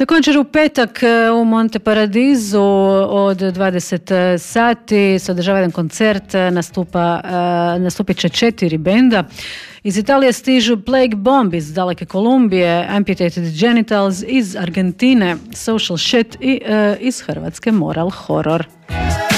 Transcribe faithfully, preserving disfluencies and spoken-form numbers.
Također u petak u Monte Paradisu od dvadeset sati se održava jedan koncert, nastupa, nastupit će četiri benda. Iz Italije stižu Plague Bomb iz daleke Kolumbije, Amputated Genitals iz Argentine, Social Shit i uh, iz Hrvatske Moral Horror.